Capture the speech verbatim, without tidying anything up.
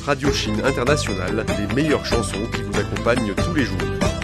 Radio Chine Internationale, les meilleures chansons qui vous accompagnent tous les jours.